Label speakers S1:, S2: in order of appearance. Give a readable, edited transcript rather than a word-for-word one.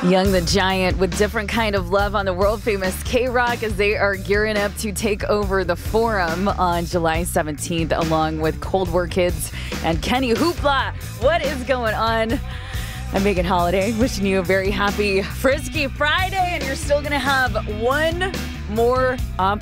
S1: Young the Giant with Different Kind of Love on the world-famous K-Rock as they are gearing up to take over the Forum on July 17th along with Cold War Kids and Kenny Hoopla. What is going on? I'm Megan Holiday, wishing you a very happy Frisky Friday, and you're still going to have one more option.